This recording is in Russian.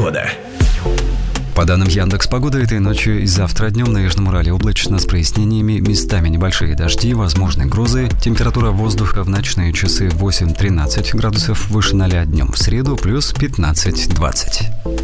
погода. По данным Яндекс.Погоды, этой ночью и завтра днем на Южном Урале облачно с прояснениями, местами небольшие дожди, возможны грозы. Температура воздуха в ночные часы 8-13 градусов выше 0, днем в среду плюс 15-20.